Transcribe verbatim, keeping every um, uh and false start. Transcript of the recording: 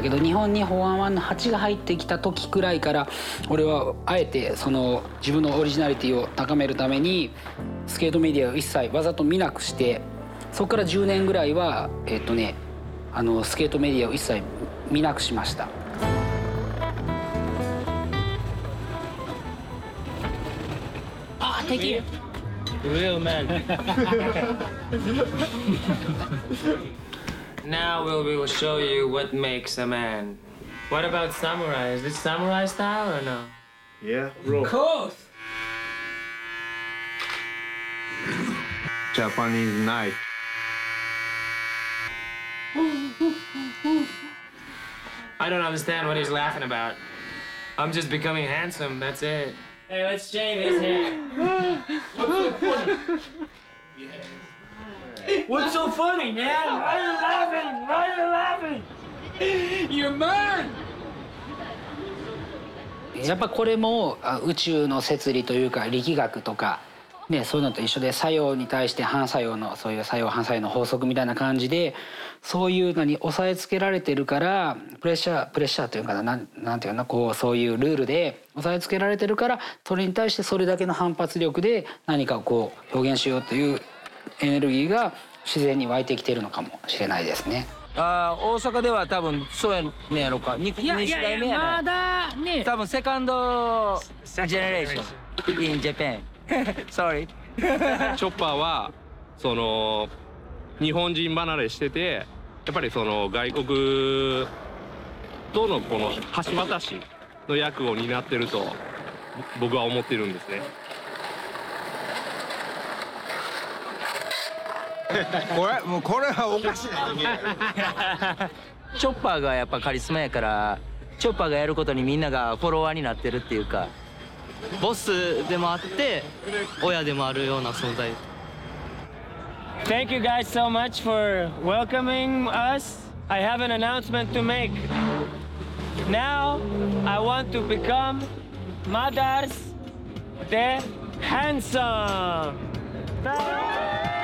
けど、日本にフォーワンのはちが入ってきた時くらいから俺はあえてその自分のオリジナリティを高めるためにスケートメディアを一切わざと見なくして、そこからじゅうねんぐらいはえっとねあのスケートメディアを一切見なくしました。あ、Thank you. Real man. Now we will show you what makes a man. What about samurai? Is this samurai style or no? Yeah, bro. Of course. Japanese knife. I don't understand what he's laughing about. I'm just becoming handsome, that's it. Hey, let's shave his hair. What's so funny, man? Why are you laughing? Why are you laughing? You're mad! やっぱこれも宇宙の摂理というか力学とか、ね、そういうのと一緒で、作用に対して反作用のそういう作用反作用の法則みたいな感じで、そういうのに押さえつけられてるから、プレッシャープレッシャーというかな、なんなんていうかな、こうそういうルールで押さえつけられてるから、それに対してそれだけの反発力で何かをこう表現しようというエネルギーが自然に湧いてきてるのかもしれないですね。 ああ、大阪では多分そうやねやろか。にに代目やまだね。 多分セカンドジェネレーション in Japan. Sorry. チョッパーはその日本人離れしてて、やっぱりその外国とのこの橋渡しの役を担ってると僕は思ってるんですね。 これもうこれはおかしい。 チョッパーがやっぱカリスマやから、チョッパーがやることにみんながフォロワーになってるっていうか、 ボスでもあって親でもあるような存在。 Thank you guys so much for welcoming us. I have an announcement to make. Now I want to become Madars the Handsome.